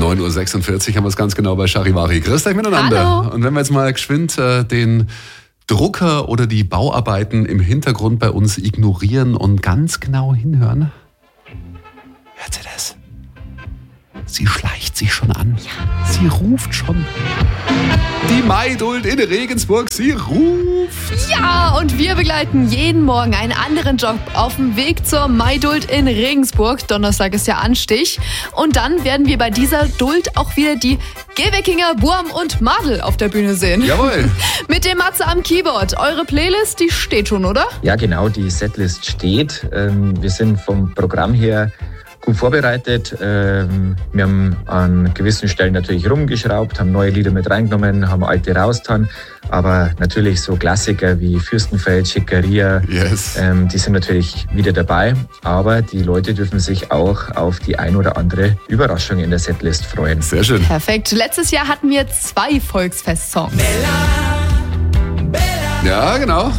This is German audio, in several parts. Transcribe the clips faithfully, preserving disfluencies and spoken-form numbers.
neun Uhr sechsundvierzig haben wir es ganz genau bei Charivari. Grüßt euch miteinander. Hallo. Und wenn wir jetzt mal geschwind äh, den Drucker oder die Bauarbeiten im Hintergrund bei uns ignorieren und ganz genau hinhören. Hört ihr das? Sie schleicht sich schon an. Ja. Sie ruft schon. Die Maidult in Regensburg, sie ruft. Ja, und wir begleiten jeden Morgen einen anderen Job auf dem Weg zur Maidult in Regensburg. Donnerstag ist ja Anstich. Und dann werden wir bei dieser Duld auch wieder die Geweckinger Burm und Madel auf der Bühne sehen. Jawohl. Mit dem Matze am Keyboard. Eure Playlist, die steht schon, oder? Ja, genau, die Setlist steht. Wir sind vom Programm her gut vorbereitet. Ähm, wir haben an gewissen Stellen natürlich rumgeschraubt, haben neue Lieder mit reingenommen, haben alte rausgetan. Aber natürlich so Klassiker wie Fürstenfeld, Schickeria, yes. ähm, die sind natürlich wieder dabei. Aber die Leute dürfen sich auch auf die ein oder andere Überraschung in der Setlist freuen. Sehr schön. Perfekt. Letztes Jahr hatten wir zwei Volksfest-Songs. Bella, Bella. Ja, genau.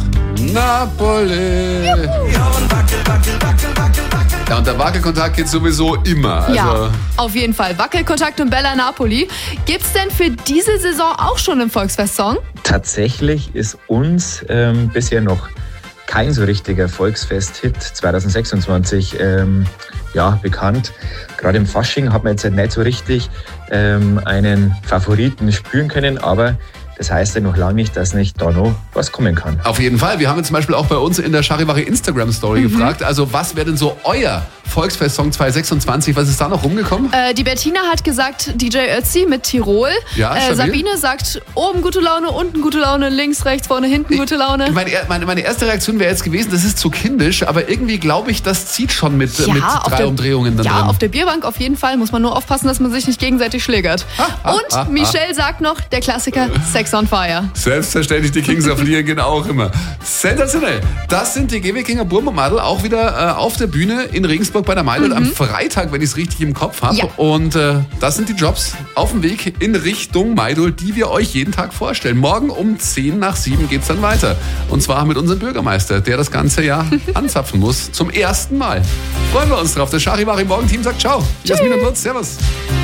Napoli. Ja, und wackel, wackel, wackel, wackel, wackel. Ja, und der Wackelkontakt geht sowieso immer. Also ja, auf jeden Fall. Wackelkontakt und Bella Napoli. Gibt's denn für diese Saison auch schon einen Volksfest-Song? Tatsächlich ist uns ähm, bisher noch kein so richtiger Volksfest-Hit zwanzig sechsundzwanzig ähm, ja, bekannt. Gerade im Fasching hat man jetzt nicht so richtig ähm, einen Favoriten spüren können, aber das heißt ja noch lange nicht, dass nicht da noch was kommen kann. Auf jeden Fall. Wir haben jetzt zum Beispiel auch bei uns in der Charivari Instagram-Story mhm. gefragt, also was wäre denn so euer Volksfest-Song zwanzig sechsundzwanzig? Was ist da noch rumgekommen? Äh, die Bettina hat gesagt D J Ötzi mit Tirol. Ja, äh, Sabine sagt oben gute Laune, unten gute Laune, links, rechts, vorne, hinten gute Laune. Ich, meine, meine, meine erste Reaktion wäre jetzt gewesen, das ist zu kindisch, aber irgendwie glaube ich, das zieht schon mit, ja, mit drei der, Umdrehungen dann Ja, drin. auf der Bierbank auf jeden Fall. Muss man nur aufpassen, dass man sich nicht gegenseitig schlägert. Ah, ah, Und ah, Michelle ah. sagt noch, der Klassiker Sex on Fire. Selbstverständlich, die Kings of Leon gehen auch immer. Sensationell. Das sind die Geweckinger Burm und Madel auch wieder äh, auf der Bühne in Regensburg bei der Maidult mhm. am Freitag, wenn ich es richtig im Kopf habe. Ja. Und äh, das sind die Jobs auf dem Weg in Richtung Maidult, die wir euch jeden Tag vorstellen. Morgen um zehn nach sieben geht es dann weiter. Und zwar mit unserem Bürgermeister, der das ganze Jahr anzapfen muss. Zum ersten Mal. Freuen wir uns drauf. Das Charivari Morgenteam sagt ciao. Jasmin und Lutz, servus.